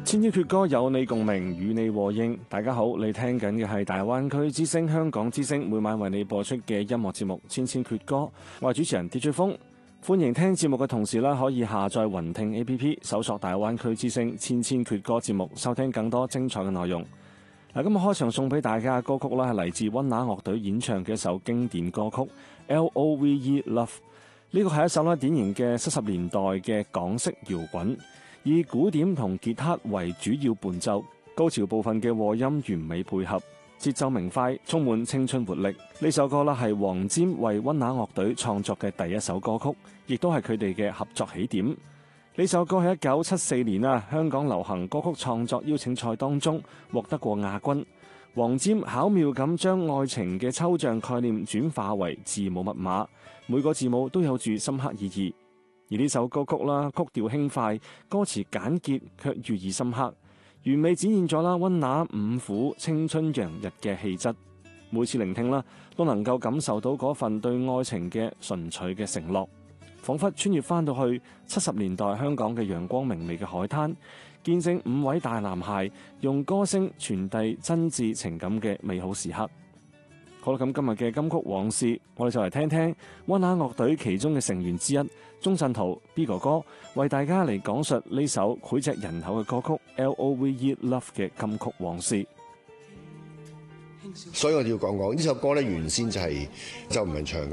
千千闕歌有你共鳴，與你和應。大家好，你聽緊嘅係大灣區之聲香港之聲每晚為你播出嘅音樂節目《千千闕歌》。我係主持人 DJ 風，歡迎聽節目嘅同時可以下載雲聽 APP， 搜索大灣區之聲千千闕歌節目，收聽更多精彩嘅內容。今日開場送俾大家嘅歌曲係嚟自溫拿樂隊演唱嘅一首經典歌曲 Love Love。呢個係一首典型嘅70年代嘅港式搖滾，以鼓點同吉他為主要伴奏，高潮部分嘅和音完美配合，節奏明快，充滿青春活力。呢首歌係黃霑為溫拿樂隊創作嘅第一首歌曲，亦都係佢哋嘅合作起點。呢首歌喺1974年香港流行歌曲創作邀請賽當中獲得過亞軍。黃霑巧妙咁將愛情嘅抽象概念轉化為字母密碼，每個字母都有住深刻意義。而呢首歌曲曲調輕快，歌詞簡潔卻寓意深刻，完美展現咗溫拿五虎青春洋溢嘅氣質。每次聆聽都能夠感受到嗰份對愛情嘅純粹嘅承諾，彷彿穿越翻到去70年代香港嘅陽光明媚嘅海灘，見證5位大男孩用歌聲傳遞真摯情感嘅美好時刻。好啦，咁今日嘅金曲往事，我哋就嚟聽聽溫拿樂隊其中嘅成員之一鍾鎮濤 B 哥哥為大家嚟講述呢首膾炙人口嘅歌曲 Love Love 嘅金曲往事。 所以我哋要講呢首歌咧，原先就唔係唱嘅。